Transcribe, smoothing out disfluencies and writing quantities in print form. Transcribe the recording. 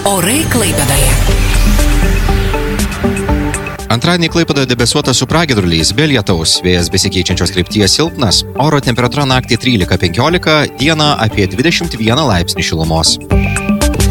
Orai Klaipėdoje. Antradienį Klaipėdoje debesuota su pragiedruliais, be lietaus, vėjas besikeičiančios krypties silpnas, oro temperatūra naktį 13-15, dieną apie 21 laipsnį šilumos.